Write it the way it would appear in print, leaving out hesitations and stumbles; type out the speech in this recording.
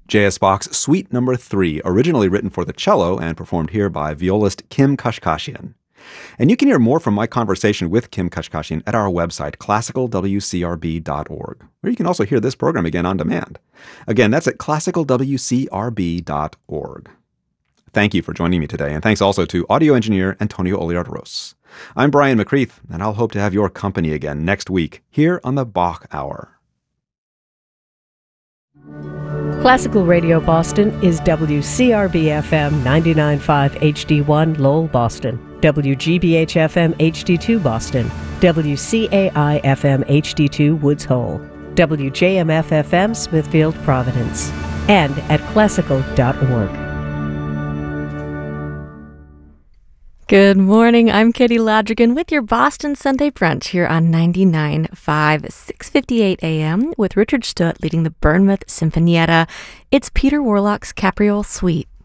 J.S. Bach's Suite No. 3, originally written for the cello and performed here by violist Kim Kashkashian. And you can hear more from my conversation with Kim Kashkashian at our website, classicalwcrb.org, where you can also hear this program again on demand. Again, that's at classicalwcrb.org. Thank you for joining me today, and thanks also to audio engineer Antonio Oliarros. I'm Brian McCreath, and I'll hope to have your company again next week here on the Bach Hour. Classical Radio Boston is WCRB-FM 99.5 HD1 Lowell, Boston, WGBH-FM HD2 Boston, WCAI-FM HD2 Woods Hole, WJMF-FM Smithfield, Providence, and at classical.org. Good morning, I'm Katie Ladrigan with your Boston Sunday Brunch here on 99.5, 6:58 a.m. with Richard Stutt leading the Bournemouth Sinfonietta. It's Peter Warlock's Capriole Suite.